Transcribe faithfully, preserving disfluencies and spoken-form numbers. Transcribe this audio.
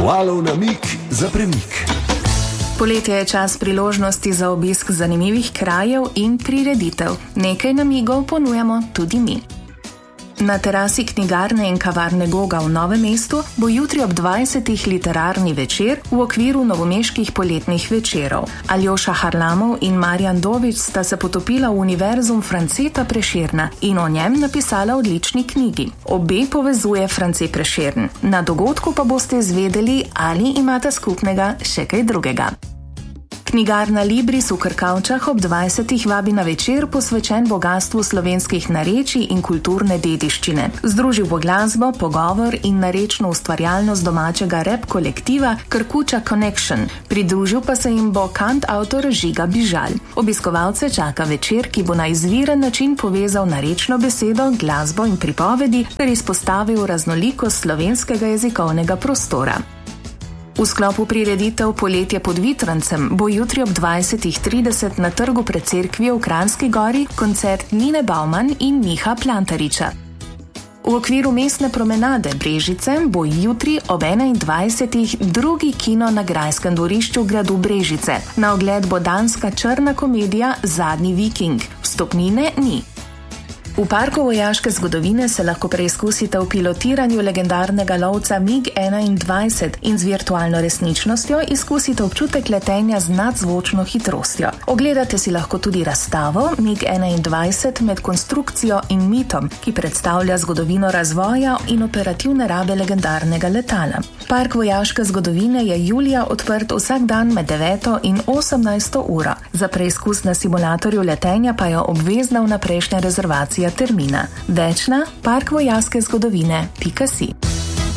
Valov namig za premik. Poletje je čas priložnosti za obisk zanimivih krajev in prireditev. Nekaj namigov ponujamo tudi mi. Na terasi knjigarne in kavarne Goga v Novem mestu bo jutri ob dvajsetih literarni večer v okviru novomeških poletnih večerov. Aljoša Harlamov in Marjan Dovič sta se potopila v univerzum Franceta Prešerna in o njem napisala odlični knjigi. Obe povezuje France Prešern. Na dogodku pa boste izvedeli, ali imata skupnega še kaj drugega. Knjigarna Libris v Krkavčah ob dvajsetih vabi na večer posvečen bogastvu slovenskih narečij in kulturne dediščine. Združil bo glasbo, pogovor in narečno ustvarjalnost domačega rap kolektiva Krkuča Connection. Pridružil pa se jim bo kantavtor Žiga Bižal. Obiskovalce čaka večer, ki bo na izviren način povezal narečno besedo, glasbo in pripovedi ter izpostavil raznolikost slovenskega jezikovnega prostora. V sklopu prireditev Poletje pod Vitrancem bo jutri ob dvajsetih trideset na trgu pred cerkvijo v Kranjski Gori koncert Nine Bauman in Miha Plantariča. V okviru mestne promenade Brežice bo jutri ob enaindvajsetih drugi kino na grajskem dvorišču gradu Brežice. Na ogled bo danska črna komedija Zadnji viking. Vstopnine ni. V Parku vojaške zgodovine se lahko preizkusite v pilotiranju legendarnega lovca mig enaindvajset in z virtualno resničnostjo izkusite občutek letenja z nadzvočno hitrostjo. Ogledate si lahko tudi razstavo mig enaindvajset med konstrukcijo in mitom, ki predstavlja zgodovino razvoja in operativne rabe legendarnega letala. Park vojaške zgodovine je julija odprt vsak dan med deveto in osemnajsto uro. Za preizkus na simulatorju letenja pa je obvezna vnaprejšnja rezervacija termina. Več na park vojaške zgodovine pika si.